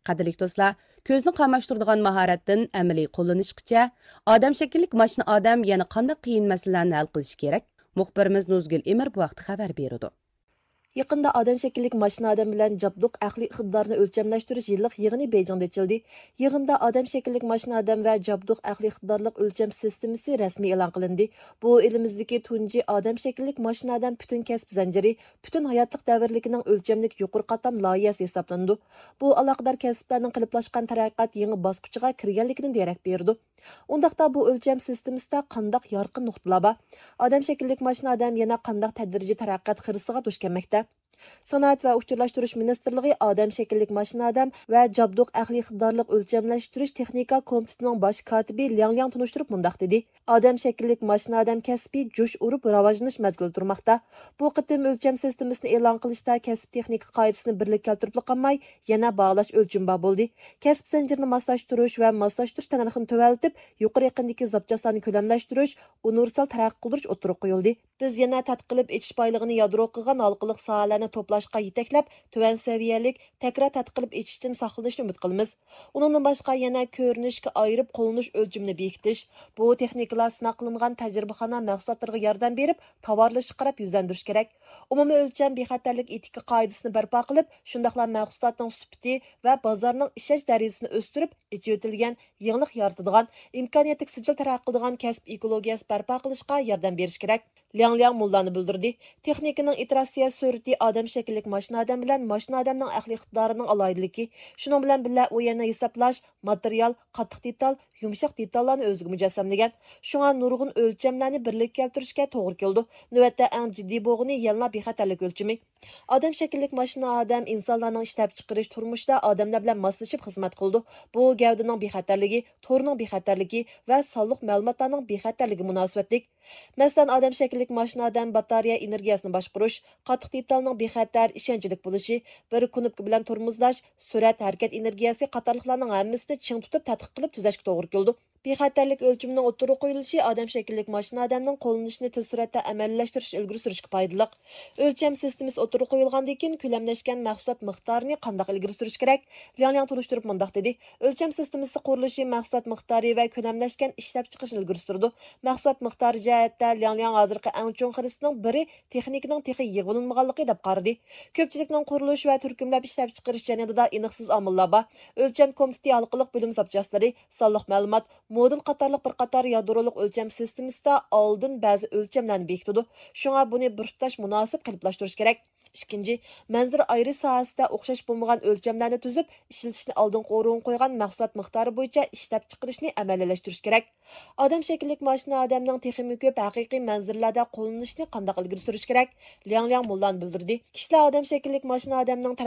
Qadrli do'stlar, ko'zni qamashtiradigan mahoratdan amaliy qo'llanishgacha odam shakllik mashina odam yana qanday qiyin masalalarni hal qilish kerak? Muxbirimiz Nuzgul Emir bu vaqt xabar berdi. Yaqında adam şəkillik maşın adam bilan jabduq əqli iqtidarını ölçəmləşdiriş yıllık yığını Beyjingdə açıldı. Yığında adam şəkillik maşın adam və jabduq əqli iqtidarlıq ölçəm sistemisi rəsmi elan qılındı. Bu elimizdəki tunji adam şəkillik maşın adam bütün kəsb zənciri, bütün hayatlıq dəvirlikinin ölçəmlik yuqur qatam layihəsi hesablandı. Bu əlaqədar kəsblərinin qılıplaşqan tərəqqat yeni basqıçığa kirganligini dərək berdi. Ondaqda bu ölçəm sistemisində qandaq yarqın nuqtalar var. Adam şəkillik maşın adam yana qandaq tədrici tərəqqat xırısıga duş kelməkdə. Sanoat və Uçurlaşdırış Ministerliği Adam şəkillik maşın adam və jabduq əqli iqtidarlıq ölçəmləşdiriş texnika komitetining baş katibi Liang tunuşturup mundaq dedi. Adam şəkillik maşın adam kəsbi jush urub rivojlanish mezgili turmoqda. Bu qitim ölçəm sistemisini e'lon qilishda kasb texnika qoidasini birlik keltirib qolmay, yana bağlash o'lchimi bor bo'ldi. Kasb zanjirini moslashtirish va moslashtirish narxini tövəltib, yuqori yaqindagi zapchastlarni ko'lamlashtirish, universal taraqqiy qildirish o'tirib qo'yildi. Biz yana tadqiq etish boyligini yadro qilgan halqiliq sohalarni to'plashga yetaklab, tuvan saviyalik takrar tadqiq etishdan saqlanishni umid qilamiz. Undan boshqa yana ko'rinishga ayirib qo'llanish o'lchimini bekitish, bu texnikalar sinab qilingan tajribaxona mahsulotlarga yordam berib, tovarlashga qarab yuzlandirish kerak. Umumiy o'lcham bexatarlik etika qoidasini barpo qilib, shundaqla mahsulotning sifati va bozorning ishlash darajasini o'stirib, ichib o'tilgan yangilik yaratadigan, imkoniyatli sijil taraqqiydigan kasb ekologiyasi barpo qilishga yordam berish kerak. Liang mullani bildirdi. Texnikaning iteratsiya surati adam şəkillik maşın adam bilan maşın adamning aqli iqtidorining aloyidligi. Shuning bilan birga u yana hisoblash, material, qattiq detal, yumshoq detallarni o'ziga mujassamlagan. Shunga nurg'un o'lchamlarni birlikka keltirishga to'g'ri keldi. Navbatda eng jiddiy bo'g'ini yana bexatarlik o'lchami. Adam şəkillik maşın adam insonlarning ishlab chiqarish turmushda odamlar bilan moslashib xizmat qildi. Bu gavdaning bexatarligi, to'rning bexatarligi va sonliq ma'lumotlarning bexatarligi munosabatlik. Masalan, adam şəkillik maşın adam batareya energiyasini boshqarish, qattiq detalning bexatar, ishonchlik bo'lishi, bir kunubka bilan tormozlash, surat, harakat energiyasi qatorliqlarning hammasini ching tutib tadqiq qilib tuzashga to'g'ri keldi. Bexatarlik o'lchimining o'ttirib qo'yilishi odam şəkillik maşın adamning qo'llanishini tez suratda amallashtirish, ilgari surishga foydali. O'lcham sistemasi o'ttirib qo'yilgandan keyin ko'lamlashgan mahsulot miqdorini qanday ilgari surish kerak? Liang tunishtirib mundaq dedi. O'lcham sistemasi qurilishi mahsulot miqdori va ko'lamlashgan ishlab chiqishni ilgari surdi. Mahsulot miqdori jihatda Liang hozirgi eng chong xirisining biri texnikaning texi yig'ilmaganligi deb qaradi. Ko'pchilikning qurilish va turkumlab ishlab chiqarish jarayonida aniqsiz omillar bor. O'lcham komiteti halqiliq bilim zapchastlari, sonliq ma'lumot, model qatorliq bir qator yadroliq o'lcham sistemasida oldin ba'zi o'lchamlarni bekitdi. Shunga buni bir tutash munosib qiliblashtirish kerak. İkinci, manzara ayri sohasida o'xshash bo'lmagan o'lchamlarni tuzib, ishlatishni oldin o'rin qo'ygan mahsulot miqdori bo'yicha ishlab chiqarishni amaliylashtirish kerak. Odam şəkillik maşın adamning texnik ko'p haqiqiy manzillarda qo'llanishni qanday ilgari surish kerak? Liang mullan bildirdi. Kishilar odam şəkillik maşın adamning